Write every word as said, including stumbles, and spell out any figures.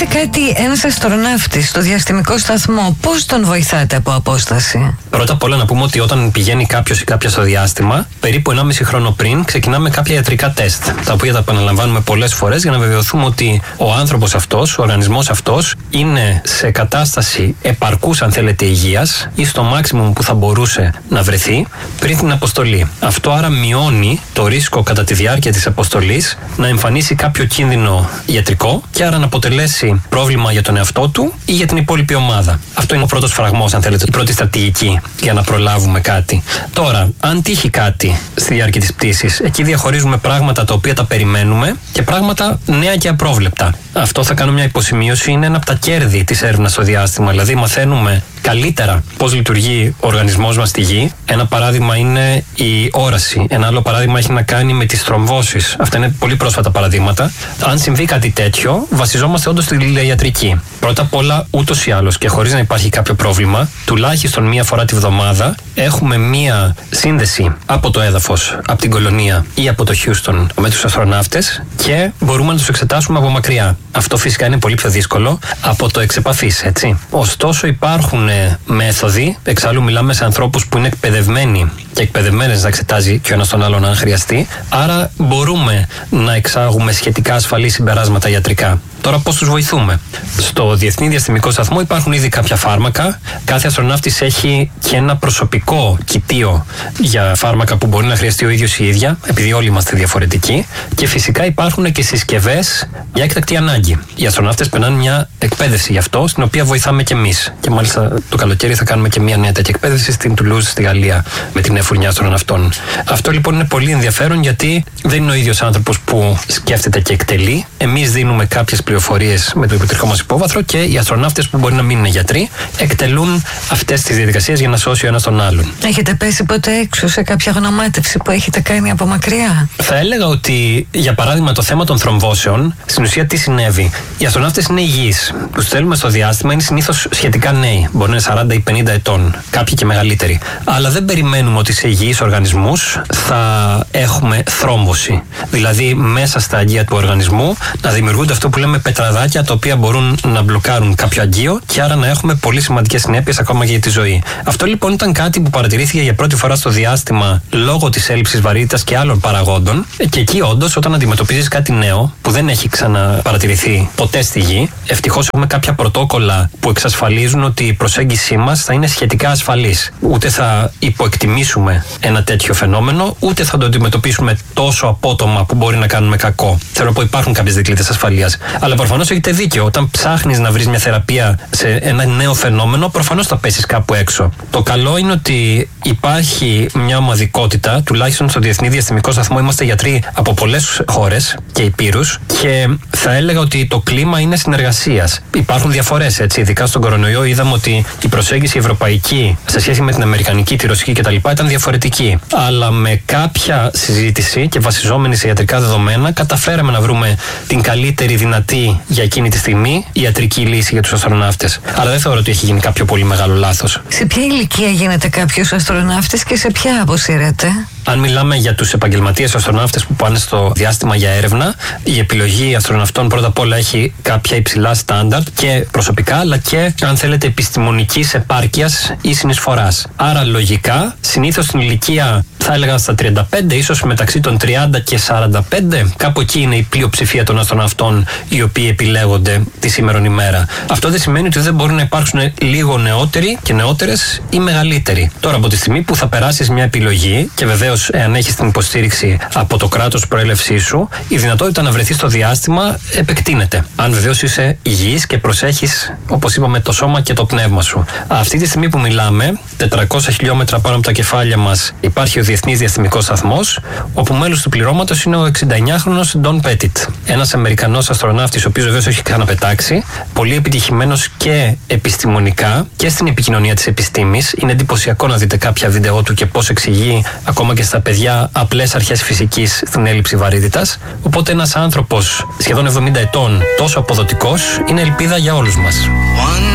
μάθει κάτι ένας αστροναύτης στο διαστημικό σταθμό, πώς τον βοηθάτε από απόσταση? Πρώτα απ' όλα να πούμε ότι όταν πηγαίνει κάποιος ή κάποια στο διάστημα, περίπου ενάμιση χρόνο πριν ξεκινάμε κάποια ιατρικά τεστ, τα οποία τα επαναλαμβάνουμε πολλές φορές για να βεβαιωθούμε ότι ο άνθρωπος αυτός, ο οργανισμός αυτός, είναι σε κατάσταση επαρκούς, αν θέλετε, υγείας ή στο μάξιμουμ που θα μπορούσε να βρεθεί πριν την αποστολή. Αυτό άρα μειώνει το ρίσκο κατά τη διάρκεια της αποστολής να εμφανίσει κάποιο κίνδυνο ιατρικό και άρα να αποτελέσει πρόβλημα για τον εαυτό του ή για την υπόλοιπη ομάδα. Αυτό είναι ο πρώτος φραγμός, αν θέλετε, η πρώτη στρατηγική για να προλάβουμε κάτι. Τώρα, αν τύχει κάτι στη διάρκεια της πτήσης, εκεί διαχωρίζουμε πράγματα τα οποία τα περιμένουμε και πράγματα νέα και απρόβλεπτα. Αυτό, θα κάνω μια υποσημείωση, είναι ένα από τα κέρδη της έρευνας στο διάστημα. Δηλαδή, μαθαίνουμε καλύτερα πώς λειτουργεί ο οργανισμός μας στη Γη. Ένα παράδειγμα είναι η όραση. Ένα άλλο παράδειγμα έχει να κάνει με τις θρομβώσεις. Αυτά είναι πολύ πρόσφατα παραδείγματα. Αν συμβεί κάτι τέτοιο, βασιζόμαστε όντως στη ηλιοιατρική. Πρώτα απ' όλα, ούτως ή άλλως και χωρίς να υπάρχει κάποιο πρόβλημα, τουλάχιστον μία φορά τη βδομάδα έχουμε μία σύνδεση από το έδαφος, από την κολονία ή από το Χιούστον με τους αστροναύτες και μπορούμε να τους εξετάσουμε από μακριά. Αυτό φυσικά είναι πολύ πιο δύσκολο από το εξεπαφής, έτσι. Ωστόσο, υπάρχουν μέθοδοι, εξάλλου μιλάμε σε ανθρώπους που είναι εκπαιδευμένοι και εκπαιδευμένες να εξετάζει και ο ένας τον άλλον αν χρειαστεί, άρα μπορούμε να εξάγουμε σχετικά ασφαλή συμπεράσματα ιατρικά. Τώρα, πώς τους βοηθούμε? Στο Διεθνή Διαστημικό Σταθμό υπάρχουν ήδη κάποια φάρμακα. Κάθε αστροναύτης έχει και ένα προσωπικό κοιτίο για φάρμακα που μπορεί να χρειαστεί ο ίδιος ή η ίδια, επειδή όλοι είμαστε διαφορετικοί. Και φυσικά υπάρχουν και συσκευές για έκτακτη ανάγκη. Οι αστροναύτες περνάνε μια εκπαίδευση γι' αυτό, στην οποία βοηθάμε κι εμείς. Και μάλιστα το καλοκαίρι θα κάνουμε και μια νέα τέτοια εκπαίδευση στην Τουλούζ, στη Γαλλία, με την Εφουρνιά Αστροναυτών. Αυτό λοιπόν είναι πολύ ενδιαφέρον, γιατί δεν είναι ο ίδιος άνθρωπος που σκέφτεται και εκτελεί. Εμείς δίνουμε κάποιες πληροφορίες με το υποτρικό μας υπόβαθρο και οι αστροναύτες, που μπορεί να μην είναι γιατροί, εκτελούν αυτές τις διαδικασίες για να σώσει ο ένας τον άλλον. Έχετε πέσει ποτέ έξω σε κάποια γνωμάτευση που έχετε κάνει από μακριά? Θα έλεγα ότι, για παράδειγμα, το θέμα των θρομβώσεων, στην ουσία τι συνέβη? Οι αστροναύτες είναι υγιείς. Τους στέλνουμε στο διάστημα, είναι συνήθως σχετικά νέοι. Μπορεί να είναι σαράντα ή πενήντα ετών, κάποιοι και μεγαλύτεροι. Αλλά δεν περιμένουμε ότι σε υγιείς οργανισμούς θα έχουμε θρόμβωση. Δηλαδή, μέσα στα αγγεία του οργανισμού να δημιουργούνται αυτό που λέμε πετραδάκια, τα οποία μπορούν να μπλοκάρουν κάποιο αγγείο και άρα να έχουμε πολύ σημαντικές συνέπειες ακόμα και για τη ζωή. Αυτό λοιπόν ήταν κάτι που παρατηρήθηκε για πρώτη φορά στο διάστημα λόγω της έλλειψης βαρύτητας και άλλων παραγόντων. Και εκεί, όντως, όταν αντιμετωπίζεις κάτι νέο που δεν έχει ξαναπαρατηρηθεί ποτέ στη Γη, ευτυχώς έχουμε κάποια πρωτόκολλα που εξασφαλίζουν ότι η προσέγγιση μας θα είναι σχετικά ασφαλής. Ούτε θα υποεκτιμήσουμε ένα τέτοιο φαινόμενο, ούτε θα το αντιμετωπίσουμε τόσο απότομα που μπορεί να κάνουμε κακό. Θέλω να πω, υπάρχουν κάποιες δικλείδες ασφαλείας. Αλλά προφανώς έχετε δίκιο. Όταν ψάχνεις να βρεις μια θεραπεία σε ένα νέο φαινόμενο, προφανώς θα πέσεις κάπου έξω. Το καλό είναι ότι υπάρχει μια ομαδικότητα, τουλάχιστον στο Διεθνή Διαστημικό Σταθμό είμαστε γιατροί από πολλές χώρες και υπήρους, και θα έλεγα ότι το κλίμα είναι συνεργασίας. Υπάρχουν διαφορές, έτσι. Ειδικά στον κορονοϊό είδαμε ότι η προσέγγιση ευρωπαϊκή σε σχέση με την αμερικανική, τη ρωσική κτλ. Ήταν διαφορετική. Αλλά με κάποια συζήτηση και βασιζόμενη σε ιατρικά δεδομένα, καταφέραμε να βρούμε την καλύτερη δυνατή για εκείνη τη στιγμή ιατρική λύση για τους αστροναύτες. Αλλά δεν θεωρώ ότι έχει γίνει κάποιο πολύ μεγάλο λάθος. Σε ποια ηλικία γίνεται κάποιος αστροναύτης και σε ποια αποσύρεται? Αν μιλάμε για τους επαγγελματίες αστροναύτες που πάνε στο διάστημα για έρευνα, η επιλογή αστροναυτών πρώτα απ' όλα έχει κάποια υψηλά στάνταρτ και προσωπικά, αλλά και, αν θέλετε, επιστημονικής επάρκειας ή συνεισφοράς. Άρα, λογικά, συνήθως στην ηλικία, θα έλεγα στα τριάντα πέντε, ίσως μεταξύ των τριάντα και σαράντα πέντε, κάπου εκεί είναι η πλειοψηφία των αστροναυτών οι οποίοι επιλέγονται τη σήμερον ημέρα. Αυτό δεν σημαίνει ότι δεν μπορούν να υπάρξουν λίγο νεότεροι και νεότερες ή μεγαλύτεροι. Τώρα, από τη στιγμή που θα περάσεις μια επιλογή, και βεβαίως εάν έχεις την υποστήριξη από το κράτος προέλευσής σου, η δυνατότητα να βρεθείς στο διάστημα επεκτείνεται. Αν βεβαίως είσαι υγιής και προσέχεις, όπως είπαμε, το σώμα και το πνεύμα σου. Αυτή τη στιγμή που μιλάμε, τετρακόσια χιλιόμετρα πάνω από τα κεφάλια μας, υπάρχει ο Διεθνής Διαστημικός Σταθμός, όπου μέλος του πληρώματος είναι ο εξηνταεννιάχρονος Ντον Πέτιτ. Ένας Αμερικανός αστροναύτης, ο οποίος βεβαίως έχει ξαναπετάξει, πολύ επιτυχημένος και επιστημονικά και στην επικοινωνία της επιστήμης. Είναι εντυπωσιακό να δείτε κάποια βίντεο του και πώς εξηγεί ακόμα και στα παιδιά απλές αρχές φυσικής στην έλλειψη βαρύτητας. Οπότε ένας άνθρωπος σχεδόν εβδομήντα ετών, τόσο αποδοτικός, είναι ελπίδα για όλους μας.